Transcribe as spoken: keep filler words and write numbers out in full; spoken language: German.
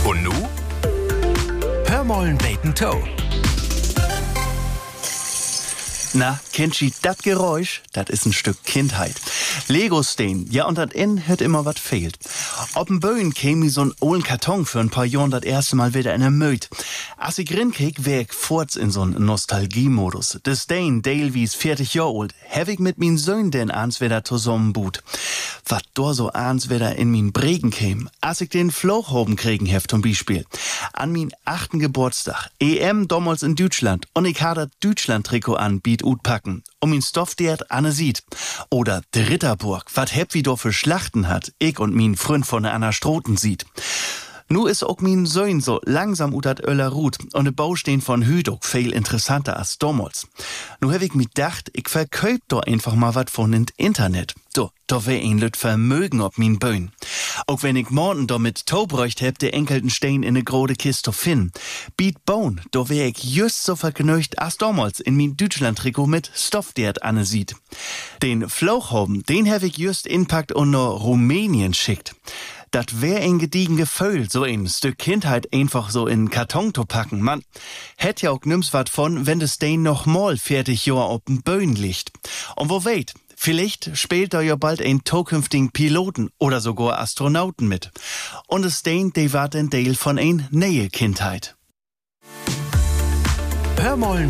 Und nu? Hör mollen beten Toe. Na, kennt ihr dat Geräusch? Dat is ein Stück Kindheit. Lego-Steen, ja, und dat in hört immer wat fehlt. Ob'n Böen käm mi so'n ollen Karton für ein paar Jahren dat erste Mal wieder in der Möd. Als ich rinkek, wär ich forts in so'n Nostalgie-Modus. De Steen, Dale wie's vierzig Jahr alt, hab ich mit min Söhn denn ans wieder zusammen boot. Wat do so ans wieder in min Bregen käm, als ich den Flochhoben kriegen hef zum Beispiel. An min achten Geburtstag, E M damals in Deutschland, und ich ha dat Deutschland-Trikot an, biet ut packen, um min Stoff dert Anne sieht. Oder de Ritterburg, wat heb wie do für Schlachten hat, ich und min Freund von der Anna Stroten sieht. Nu is ook min Söhn so langsam ut dat Öller Rut und de Baustehen von Hüdok viel interessanter als damals. Nu hab ich mi dacht, ich verköp do einfach mal wat von in Internet. Do, do wär ein lüt Vermögen ob min Böen. Auch wenn ich morgen do mit Taubräucht heb, de enkelten Stein in ne grode Kiste finden. Biet bauen, do wär ich just so vergnügt als damals in min Deutschland-Trikot mit Stoff dert Anne sieht. Den Flauchhoben, den hab ich just inpackt und no Rumänien schickt. Dat wär ein gediegen Gefühl, so ein Stück Kindheit einfach so in Karton zu packen. Man hätt ja auch nimm's wat von, wenn das Ding noch mal vierzig Jahr auf'n Böen liegt. Und wo weit, vielleicht spielt da ja bald ein zukünftigen Piloten oder sogar Astronauten mit. Und das Ding, de war ein Teil von ein neue Kindheit. Hör mollen